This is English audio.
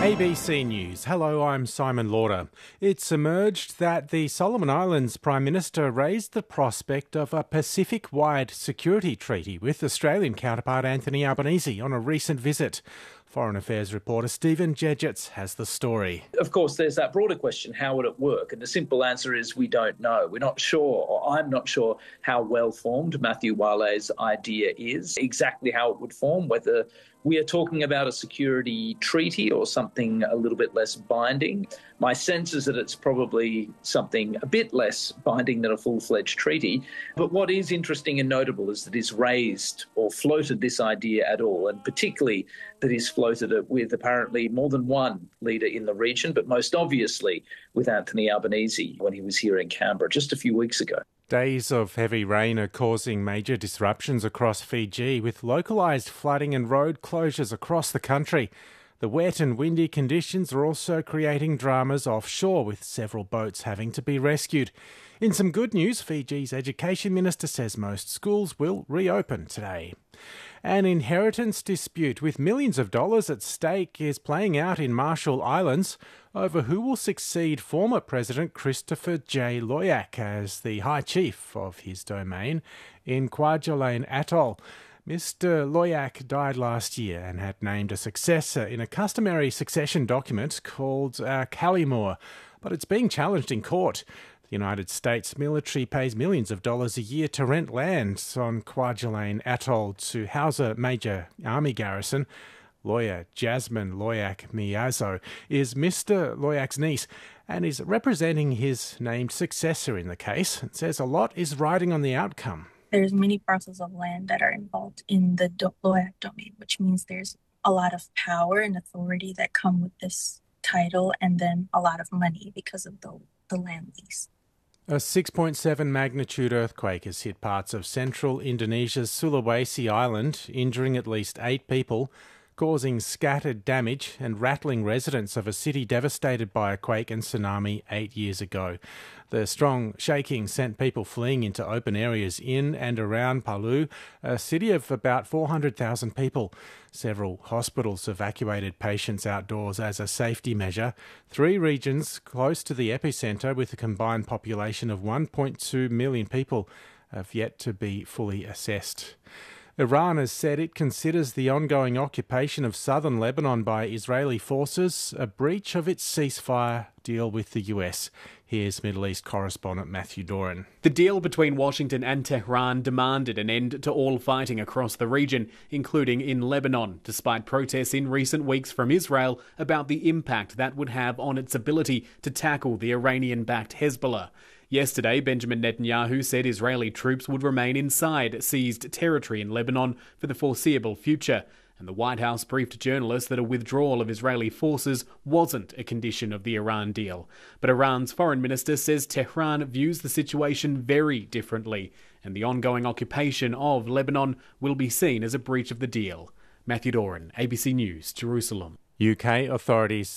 ABC News. Hello, I'm Simon Lauder. It's emerged that the Solomon Islands Prime Minister raised the prospect of a Pacific-wide security treaty with Australian counterpart Anthony Albanese on a recent visit. Foreign Affairs reporter Stephen Jedgetts has the story. Of course, there's that broader question, how would it work? And the simple answer is we don't know. We're not sure, or I'm not sure how well-formed Matthew Wale's idea is, exactly how it would form, whether we are talking about a security treaty or something a little bit less binding. My sense is that it's probably something a bit less binding than a full-fledged treaty. But what is interesting and notable is that he's raised or floated this idea at all, and particularly that he's floated it with apparently more than one leader in the region, but most obviously with Anthony Albanese when he was here in Canberra just a few weeks ago. Days of heavy rain are causing major disruptions across Fiji, with localised flooding and road closures across the country. The wet and windy conditions are also creating dramas offshore, with several boats having to be rescued. In some good news, Fiji's Education Minister says most schools will reopen today. An inheritance dispute with millions of dollars at stake is playing out in Marshall Islands over who will succeed former President Christopher J. Loyac as the High Chief of his domain in Kwajalein Atoll. Mr. Loyac died last year and had named a successor in a customary succession document called Kalimur, but it's being challenged in court. The United States military pays millions of dollars a year to rent land on Kwajalein Atoll to house a major army garrison. Lawyer Jasmine Loyac Miyazo is Mr. Loyac's niece and is representing his named successor in the case and says a lot is riding on the outcome. There's many parcels of land that are involved in the Loyac domain, which means there's a lot of power and authority that come with this title, and then a lot of money because of the land lease. A 6.7 magnitude earthquake has hit parts of central Indonesia's Sulawesi Island, injuring at least 8 people, causing scattered damage and rattling residents of a city devastated by a quake and tsunami 8 years ago. The strong shaking sent people fleeing into open areas in and around Palu, a city of about 400,000 people. Several hospitals evacuated patients outdoors as a safety measure. 3 regions close to the epicentre, with a combined population of 1.2 million people, have yet to be fully assessed. Iran has said it considers the ongoing occupation of southern Lebanon by Israeli forces a breach of its ceasefire deal with the US. Here's Middle East correspondent Matthew Doran. The deal between Washington and Tehran demanded an end to all fighting across the region, including in Lebanon, despite protests in recent weeks from Israel about the impact that would have on its ability to tackle the Iranian-backed Hezbollah. Yesterday, Benjamin Netanyahu said Israeli troops would remain inside seized territory in Lebanon for the foreseeable future, and the White House briefed journalists that a withdrawal of Israeli forces wasn't a condition of the Iran deal. But Iran's foreign minister says Tehran views the situation very differently, and the ongoing occupation of Lebanon will be seen as a breach of the deal. Matthew Doran, ABC News, Jerusalem. UK authorities